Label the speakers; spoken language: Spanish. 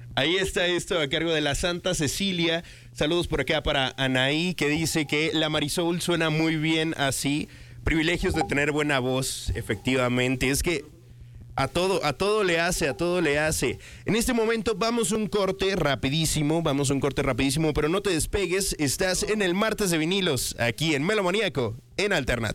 Speaker 1: Ahí está esto a cargo de la Santa Cecilia. Saludos por acá para Anaí, que dice que la Marisol suena muy bien así. Privilegios de tener buena voz, efectivamente. Es que a todo le hace, a todo le hace. En este momento vamos un corte rapidísimo, pero no te despegues. Estás en el Martes de Vinilos, aquí en Melomaníaco, en Alternat.